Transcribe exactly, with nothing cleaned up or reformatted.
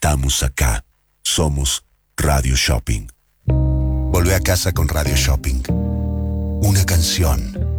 estamos acá. Somos Radio Shopping. Volvé a casa con Radio Shopping. Una canción.